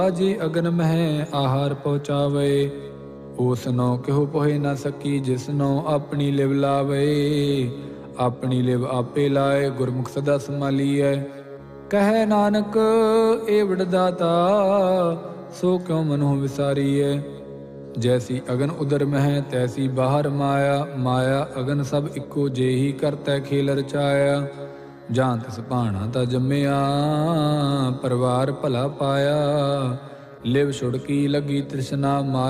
जी अगन मह आहार पहुँचावे, उसनो केहू पोहे न सकी, जिसनो अपनी लिव लावे। अपनी लिव आपे लाए, गुरमुख सदा संभालिए। कहे नानक एवड़ दाता, सो क्यों मनु विसारिए। जैसी अगन उदर मह तैसी बाहर माया, माया अगन सब इको जेही करतै खेल रचाया। ਜਾਂ ਤਿਸ ਭਾਣਾ ਤਾ ਜੰਮਿਆ, ਪਰਿਵਾਰ ਭਲਾ ਪਾਇਆ। ਲਿਵ ਛੁੜਕੀ ਲੱਗੀ ਤ੍ਰਿਸ਼ਨਾ,